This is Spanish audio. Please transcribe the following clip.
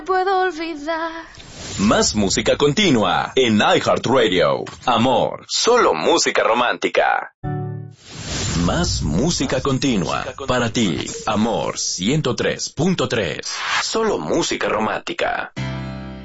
puedo olvidar. Más música continua en iHeartRadio. Amor, solo música romántica. Más música continua para ti. Amor 103.3. Solo música romántica.